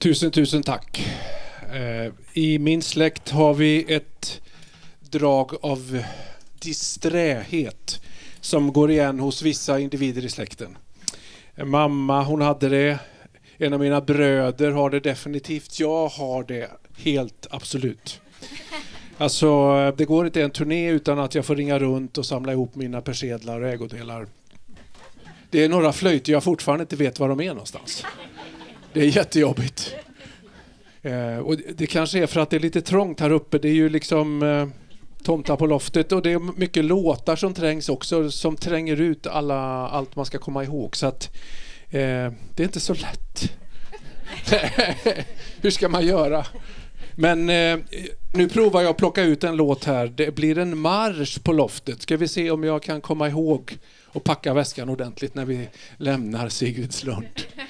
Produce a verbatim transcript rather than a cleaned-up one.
Tusen, tusen tack. Eh, I min släkt har vi ett drag av disträhet som går igen hos vissa individer i släkten. Mamma, hon hade det. En av mina bröder har det definitivt. Jag har det helt absolut. Alltså, det går inte en turné utan att jag får ringa runt och samla ihop mina persedlar och ägodelar. Det är några flöjter jag fortfarande inte vet var de är någonstans. Det är jättejobbigt. Eh, och det kanske är för att det är lite trångt här uppe. Det är ju liksom eh, tomtar på loftet och det är mycket låtar som trängs också, som tränger ut alla, allt man ska komma ihåg. Så att eh, det är inte så lätt. Hur ska man göra? Men eh, nu provar jag att plocka ut en låt här. Det blir en marsch på loftet. Ska vi se om jag kan komma ihåg och packa väskan ordentligt när vi lämnar Sigridslund.